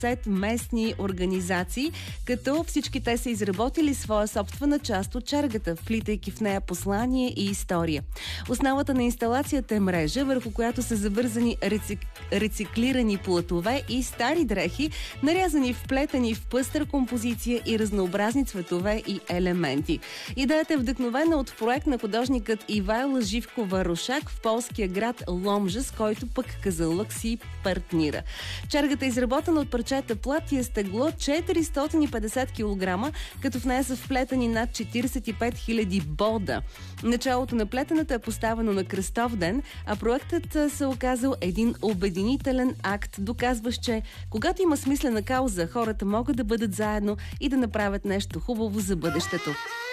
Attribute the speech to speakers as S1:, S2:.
S1: местни организации, като всички те са изработили своя собствена част от чергата, вплитайки в нея послание и история. Основата на инсталацията е мрежа, върху която са завързани рециклирани платове и стари дрехи, нарязани, вплетени в пъстра композиция и разнообразни цветове и елементи. Идеята е вдъхновена от проект на художникът Ивайла Живкова-Рошак в полския град Ломжа, с който пък Казанлък си партнира. Чергата е изработена от парчета плат и е с тегло 450 кг, като в нея са вплетени над 45 000 бода. Началото на плетената е поставено на Кръстов ден, а проектът се оказал един обединителен акт, доказващ, че когато има смислена кауза, хората могат да бъдат заедно и да направят нещо хубаво за бъдещето.